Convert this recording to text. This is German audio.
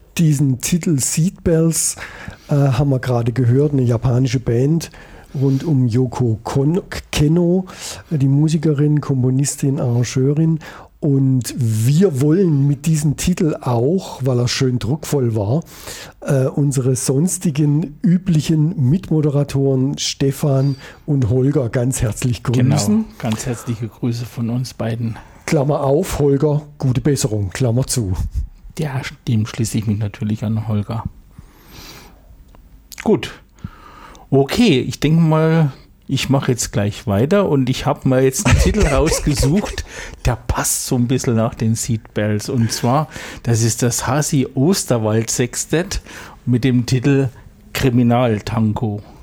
Diesen Titel Seatbells haben wir gerade gehört, eine japanische Band rund um Yoko Kanno, die Musikerin, Komponistin, Arrangeurin. Und wir wollen mit diesem Titel auch, weil er schön druckvoll war, unsere sonstigen üblichen Mitmoderatoren Stefan und Holger ganz herzlich grüßen. Genau, ganz herzliche Grüße von uns beiden. Klammer auf, Holger, gute Besserung, Klammer zu. Ja, dem schließe ich mich natürlich an Holger. Gut. Okay, ich denke mal, ich mache jetzt gleich weiter und ich habe mal jetzt einen Titel rausgesucht, der passt so ein bisschen nach den Seatbells. Und zwar, das ist das Hasi Osterwald Sextett mit dem Titel Kriminaltango.